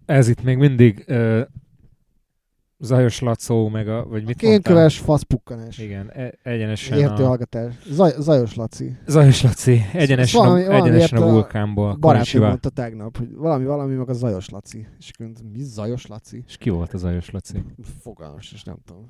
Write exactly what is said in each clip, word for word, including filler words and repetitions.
Ez itt még mindig uh, Zajos Lacó, meg a... Vagy mit Kénköves faszpukkanás. Igen, e- egyenesen Értő a... hallgatás. Zaj, Zajos Laci. Zajos Laci, egyenesen, valami, a, egyenesen a valami vulkánból. Barátom mondta tegnap, hogy valami, valami meg a Zajos Laci. És mi Zajos Laci? És ki volt a Zajos Laci? Fogalmas, és nem tudom.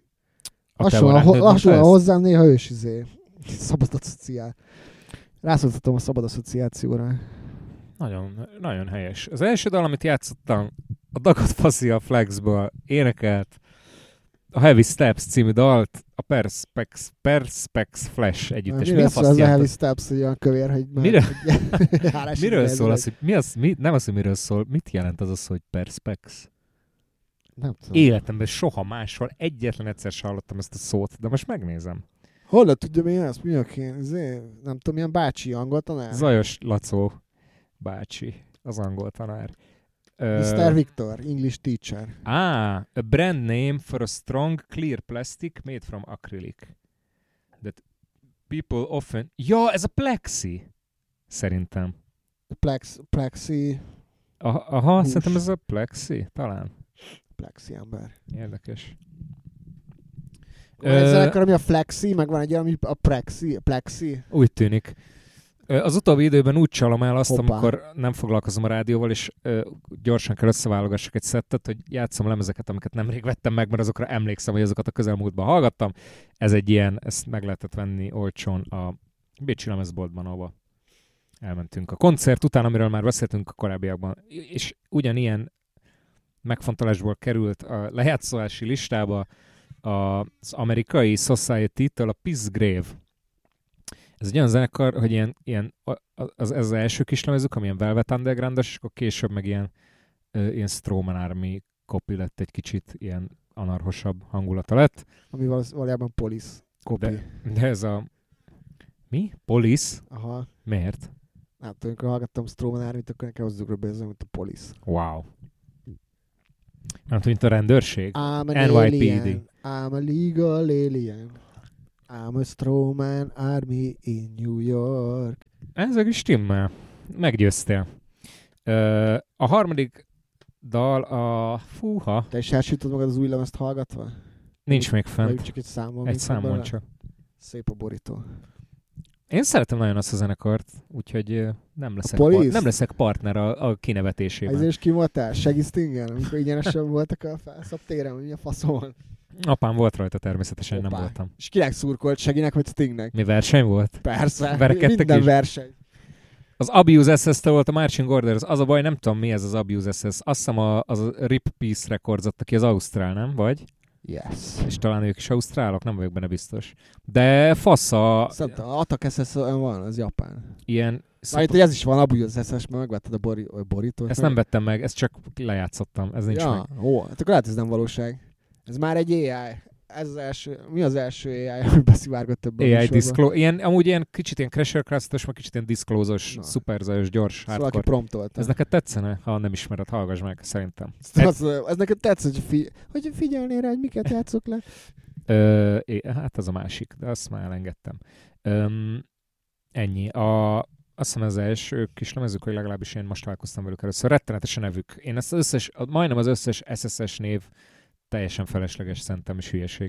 Hasonlóan hozzám néha ő is izé. Szabad asszociál. Rászóltatom a szabad asszociációra. Nagyon, nagyon helyes. Az első dal, amit játszottam, a Dagad Faszi a Flexből énekelt a Heavy Steps című dalt a Perspex, Perspex Flash együttes. Mi, mi a fasz az a Heavy Steps, hogy olyan kövér, hogy már... Mire? Miről szól az, hogy mi az, mi, nem az, hogy miről szól, mit jelent az az, hogy Perspex? Nem tudom. Életemben soha máshol egyetlen egyszer sem hallottam ezt a szót, de most megnézem. Hol tudja mi ezt? Mi a kén? Nem tudom, milyen bácsi angol tanár? Zajos Lacó bácsi, az angol tanár. miszter Uh, Victor, English teacher. Ah, a brand name for a strong, clear plastic made from acrylic. That people often... Ja, ez a plexi! Szerintem. Plex, plexi... Aha, aha szerintem ez a plexi, talán. Plexi ember. Érdekes. Van egy zenekar, ami a flexi, meg van egy ami a plexi. plexi. Úgy tűnik. Az utóbbi időben úgy csalom el azt, Hoppá. amikor nem foglalkozom a rádióval, és uh, gyorsan kell összeválogassak egy szettet, hogy játszom lemezeket, amiket nemrég vettem meg, mert azokra emlékszem, hogy azokat a közelmúltban hallgattam. Ez egy ilyen, ezt meg lehetett venni olcsón a Bécsi lemezboltban, ahova elmentünk a koncert után, amiről már beszéltünk a korábbiakban. És ugyanilyen megfontolásból került a lejátszólási listába az amerikai Society-től a Peace Grave. Ez egy olyan zenekar, hogy ilyen, ilyen az, ez az első kis lemezük, ami ilyen Velvet Underground-os, és akkor később meg ilyen, ilyen Strowman Army copy lett, egy kicsit ilyen anarchosabb hangulata lett. Ami valójában Police copy. De, de ez a... Mi? Police? Aha. Miért? Nem tudom, amikor hallgattam Strowman Army-t, akkor nekem az ugrott be, mint a Police. Wow. Nem tudom, mint a rendőrség? I'm an en wá pé dé. alien. I'm a legal alien. I'm a Strowman Army in New York. Ezek is stimmel. Meggyőztél. Uh, a harmadik dal a... Fúha. Te is elsütöd magad az új lemezt hallgatva? Nincs még fent. Vagy csak egy számon? Egy számon csak. Szép a borító. Én szeretem nagyon azt a zenekart, úgyhogy nem leszek, par- nem leszek partner a, a kinevetésében. Ezért is ki voltál? Shaggy Stingen? Amikor ingyenesen voltak a felszab téren, hogy mi a faszon? Apám volt rajta természetesen, Hoppá. nem voltam. És kinek szurkolt? Shaggynek vagy Stingnek? Mi verseny volt? Persze, Verekedtek minden is. verseny. Az Abuse es es-től volt a Marching Orders. Az a baj, nem tudom mi ez az Abuse es es. Azt hiszem a, az a Rip Peace Records adta ki, az Ausztrál, nem? Vagy? Yes. És talán ők is ausztrálok, nem vagyok benne biztos. De fasz a... Szerintem a Attack es es van, az japán. Ilyen... Szóval itt ez is van, Abuse es es, mert megvetted a, bori, a borítót. Ezt meg. nem vettem meg, ezt csak lejátszottam, ez nincs ja, meg. Ó, hát akkor lehet, ez nem valóság. Ez már egy á i. Ez az első, mi az első á i, ami beszivárgott többen á i disclose, ilyen, amúgy ilyen kicsit ilyen Crasher Crust-os, meg kicsit ilyen disclose-os, Na. szuperzajos, gyors, szóval hardcore. aki promptolta. Ez neked tetszene? Ha nem ismered, hallgass meg, szerintem. Ez, ez neked tetsz, hogy, fi, hogy figyelnél rá, hogy miket játszok le? Ö, é, hát az a másik, de azt már elengedtem. Öm, ennyi. A, azt hiszem ez az első kis lemezük, hogy legalábbis én most találkoztam velük először. Rettenetesen nevük. Én ezt az összes, majdnem az összes es es es név teljesen felesleges, szerintem is hülyeség.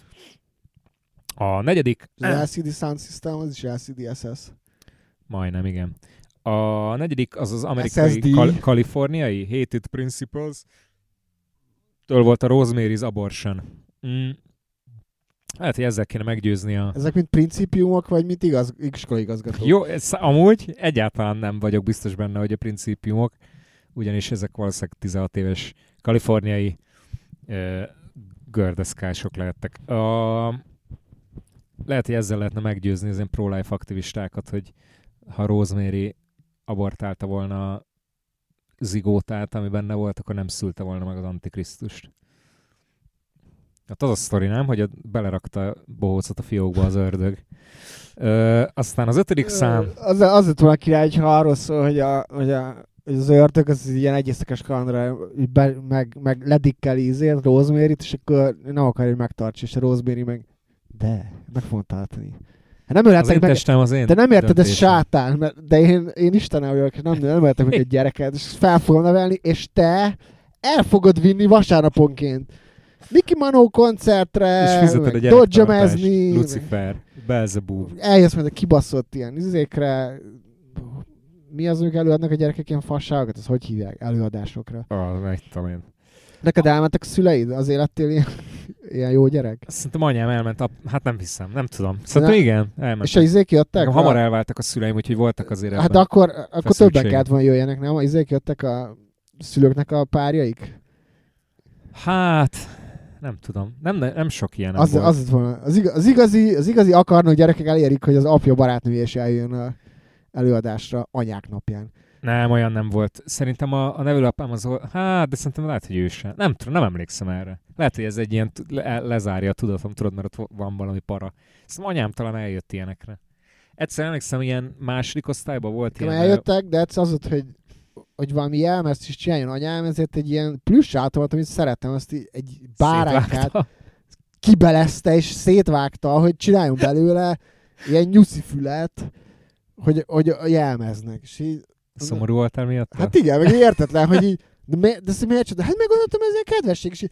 A negyedik... Az el cé dé Sound System, az is el cé dé es es. Majdnem, igen. A negyedik az az amerikai kal- kaliforniai Hated Principles. Től volt a Rosemary's Abortion. Mm. Hát, hogy ezzel kéne meggyőzni a... Ezek mint principiumok, vagy mint igaz, iskolai igazgatók? Jó, ez, amúgy egyáltalán nem vagyok biztos benne, hogy a principiumok, ugyanis ezek valószínűleg tizenhat éves kaliforniai uh, gördeszkások lehettek. A... Lehet, hogy ezzel lehetne meggyőzni az ilyen pro-life aktivistákat, hogy ha Rosemary abortálta volna a zigótát, ami benne volt, akkor nem szülte volna meg az Antikrisztust. Hát az a sztori, nem? Hogy a, belerakta bohócot a fiókba az ördög. Ö, aztán az ötödik szám... Az, az lett volna király, hogyha arról szól, hogy, a, hogy, a, hogy az ördög az ilyen egyésztekes kalandra be, meg, meg ledikkeli ízért, Rosemary-t, és akkor nem akarja, hogy megtartsa, és a Rosemary meg de, meg fogom tartani. Hát nem ölhettek az én meg, testem az én te nem érted, ez döntésem. sátán, mert, de én, én Istenem vagyok, és nem, nem ölhetek meg egy gyereket, és fel fogom nevelni, és te el fogod vinni vasárnaponként. Mickey Manó koncertre, És fizeted a dodgemezni, Lucifer, Beelzebub. eljössz majd a kibaszott ilyen izékre, mi az, ők előadnak a gyerekek ilyen fasságokat, az hogy hívják? Előadásokra. Ah, meg tudom én. Neked elmentek a szüleid? Azért lettél ilyen, ilyen jó gyerek? Szerintem anyám elment, a... hát nem hiszem, nem tudom. Szerintem Na, igen, elment. És a izék jöttek? Nekem hamar elváltak a szüleim, úgyhogy voltak azért Hát ebben akkor, akkor többek feszültségek. kellett volna jöjjenek, nem? A izék jöttek a szülőknek a párjaik? Hát, nem tudom. Nem, nem sok ilyen Az, volt. az, az, volna. Az, igaz, az, igazi, az igazi akarnok gyerekek elérik, hogy az apja barátnője is eljön a előadásra anyák napján. Nem, olyan nem volt. Szerintem a, a nevelőapám az volt, hát, de szerintem lehet, hogy ő sem. Nem tudom, nem emlékszem erre. Lehet, hogy ez egy ilyen le, lezárja a tudatom, tudod, mert ott van valami para. Szerintem anyám talán eljött ilyenekre. Egyszer emlékszem, ilyen második osztályban volt Nekem ilyen... eljöttek, de egyszer az volt, hogy, hogy valami jelmezt is csináljon anyám, ezért egy ilyen plüss volt, amit szeretem, azt így, egy báránykát Szétvágta. kibelezte és szétvágta, hogy csináljon belőle ilyen nyuszifület, hogy, hogy jelmeznek. És így, Szomorú voltál miatt? hát igen, meg értetlen, hogy így, de, mi, de ezt miért csinálta? Hát meggondoltam, ez egy kedvesség. És így,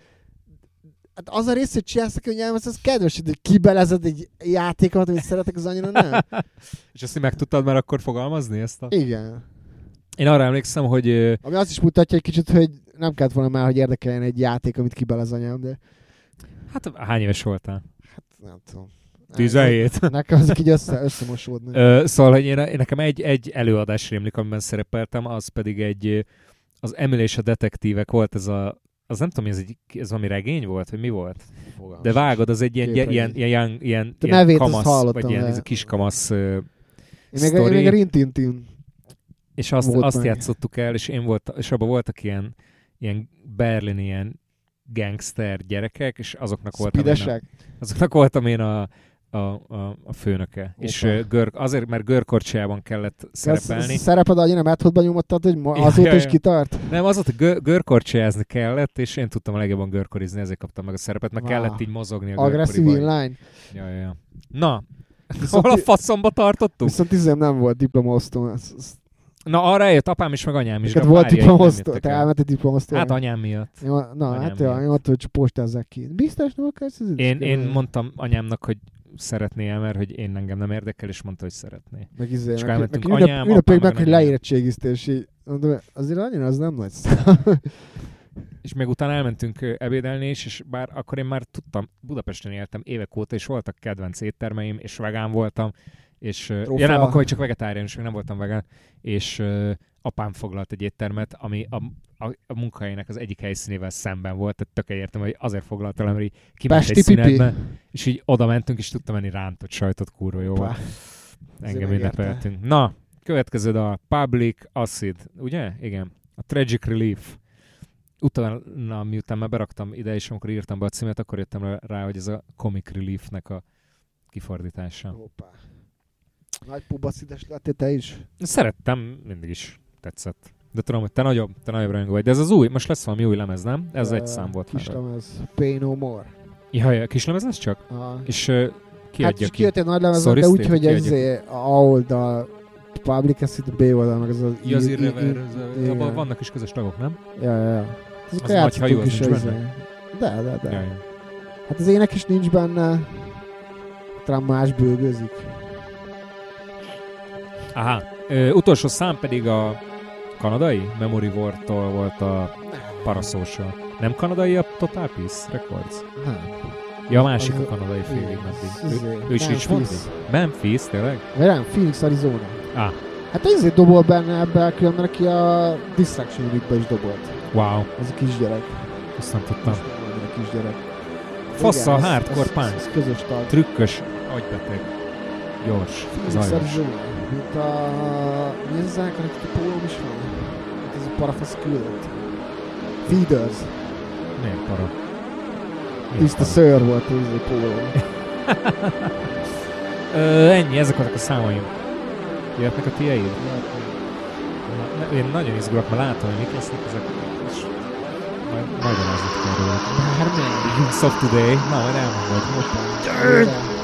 hát az a rész, hogy csinálsz neki, hogy nyelvesz, az kedves, hogy kibelezed egy játékot, amit szeretek, az annyira nem. És azt így meg tudtad már akkor fogalmazni ezt a... Igen. Én arra emlékszem, hogy... ö, Ami azt is mutatja egy kicsit, hogy nem kellett volna már, hogy érdekeljen egy játék, amit kibelez anyám, de Hát hány éves voltál? hát nem tudom. tizenhét. Nekem azok így össze, összemosódni. Ö, szóval, hogy én, én nekem egy, egy előadás rémlik, amiben szerepeltem, az pedig egy, az Emily és a detektívek volt, ez a, az nem tudom, ez, egy, ez valami regény volt, vagy mi volt? Fogalmas. De vágod, az egy ilyen, ilyen, Képregény. ilyen, ilyen, ilyen, Te ilyen nevét azt kamasz, hallottam, vagy ilyen de- ez a kiskamasz ö, Én még, én sztori, még a Rintintin. és azt, volt azt meg. játszottuk el, és én volt, és abban voltak ilyen, ilyen berlini ilyen gangster gyerekek, és azoknak voltam én a, Speedesek? azoknak voltam én a, a, a, a főnöke. Opa. És ö, gör, azért, mert görkorcsolyában kellett szerepelni. Szereped annyira methodban nyomottad, hogy ma Ja, azóta ja, is ja. kitart? Nem, az volt, hogy gör, görkorcsolyázni kellett, és én tudtam a legjobban görkorizni, ezért kaptam meg a szerepet, meg Wow. kellett így mozogni a Agresszív görkoriban. inline. Ja, ja, ja. Na, Viszont hol a ti- faszomba tartottunk? Viszont tízem nem volt diplomaosztó. Ez- ez- Na, arra eljött apám is, meg anyám is. Neked de volt párjaik nem diplomaosztó? jöttek Te el. elmentél diplomaosztó? Hát anyám miatt. Jó, na, anyám hát jó, miatt. én ott, hogy postazzák ki. Biztos nem akarsz? Ez Én, én mondtam anyámnak, hogy szeretné el, mert hogy én engem nem érdekel, és mondta, hogy szeretné. Meg izé, És meg, elmentünk meg anyám, ünnepéljük apám, meg, meg hogy a leérettségiztél, és így mondom, azért annyira az nem nagy szám. És még utána elmentünk ö, ebédelni is, és bár akkor én már tudtam, Budapesten éltem évek óta, és voltak kedvenc éttermeim, és vegán voltam, és ö, Trófea. ja nem, akkor még csak vegetáriánus, még nem voltam vegán, és ö, apám foglalt egy éttermet, ami a, a, a munkahelyének az egyik helyszínével szemben volt, tehát tök értem, hogy azért foglalt el, mert így kiment egy Pesti pipi. szünetbe, és így oda mentünk, és tudtam menni rántott sajtot, kurva jó volt. Pá. Engem Azért ünnepeltünk. Na, következő a Public Acid, ugye? Igen. A Tragic Relief. Utána, miután már beraktam ide, és amikor írtam be a címet, akkor jöttem rá, hogy ez a Comic Reliefnek a kifordítása. Hoppá. Nagy pubacides lettél te is? Szerettem, mindig is tetszett. De tudom, hogy te nagyobb, te nagyobb rajongó vagy. De ez az új, most lesz valami új lemez, nem? Ez Ö, egy szám volt már. Kislemez. Pay No More. Ja, ja, kis lemez ez csak? A... És uh, Hát kiadja is ki? kijött egy nagy lemez, Sorry, de úgy, Steve, hogy ez kiadja izé, a A oldal, Public Acid, B oldal, meg az az... Ja, az i- i- Irreverse, igen. abban vannak is közös tagok, nem? Ja, ja, ja. Ezek Az a nagy hajú, játszottunk az is nincs a izé. benne? De, de, de. Ja, ja. Hát az ének is nincs benne. Talán más bőgőzik. Aha. Ö, utolsó szám pedig a kanadai Memory War-tól volt a Parasocial. Nem kanadai a Total Peace Records? Nem. Ja, a másik Az- a kanadai félig meddig. izé, Ő, ő is Richmondi? Memphis, tényleg? Vagy nem, Phoenix, Arizona. Ah, Hát ezért dobol benne ebbe, különben aki a Distraction Unitba is dobolt. wow. Ez a kisgyerek. Azt nem tudtam. Most nem mondom, a kisgyerek. Fasz a Igen, ez- hardcore ez- punk. Ez közös tag. Trükkös, agybeteg. Gyors, Phoenix, zajos. Arizona. Mint a... Mi ez a zenekar, akik a pólóm is van? Hát ez a parafasz küldött. Feeders. Miért para? Miért Tiszta para? szőr volt ez a pólóm. Ö, ennyi, ezek voltak a számaim. Jöhetnek a tieid? Na, ne- én nagyon izgulok, mert látom, hogy mik lesznek ezek. És majd magyarázni kell róla. Bármely. Soft Today. Na, majd elmondod. Hoppá.